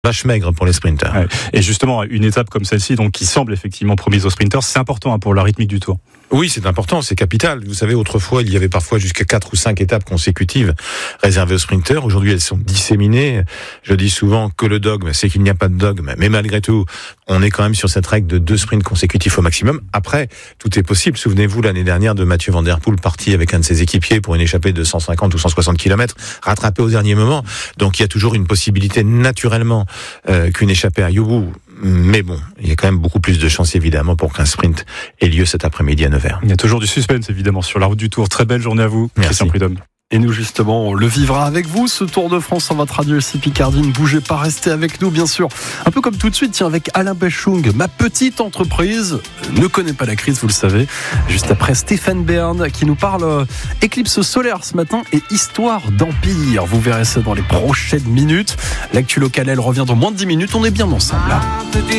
vache maigre pour les sprinters. Ouais. Et justement, une étape comme celle-ci, donc qui semble effectivement promise aux sprinters, c'est important pour la rythmique du Tour. Oui, c'est important, c'est capital. Vous savez, autrefois, il y avait parfois jusqu'à 4 ou 5 étapes consécutives réservées aux sprinters. Aujourd'hui, elles sont disséminées. Je dis souvent que le dogme, c'est qu'il n'y a pas de dogme. Mais malgré tout, on est quand même sur cette règle de 2 sprints consécutifs au maximum. Après, tout est possible. Souvenez-vous l'année dernière de Mathieu Van Der Poel, parti avec un de ses équipiers pour une échappée de 150 ou 160 km, rattrapé au dernier moment. Donc, il y a toujours une possibilité, naturellement, qu'une échappée aille au bout. Mais bon, il y a quand même beaucoup plus de chances, évidemment, pour qu'un sprint ait lieu cet après-midi à 9h. Il y a toujours du suspense, évidemment, sur la route du Tour. Très belle journée à vous, Christian Prudhomme. Et nous, justement, on le vivra avec vous, ce Tour de France en votre radio ici Picardie. Ne bougez pas, restez avec nous, bien sûr. Un peu comme tout de suite, tiens, avec Alain Bechung. Ma petite entreprise ne connaît pas la crise, vous le savez. Juste après, Stéphane Bern qui nous parle éclipse solaire ce matin et histoire d'empire. Vous verrez ça dans les prochaines minutes. L'actu locale, elle revient dans moins de 10 minutes. On est bien ensemble, là.